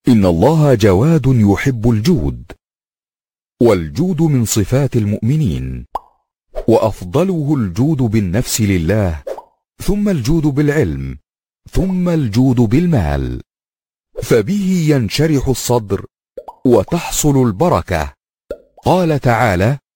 إن الله جواد يحب الجود، والجود من صفات المؤمنين، وأفضله الجود بالنفس لله، ثم الجود بالعلم، ثم الجود بالمال، فبه ينشرح الصدر وتحصل البركة. قال تعالى: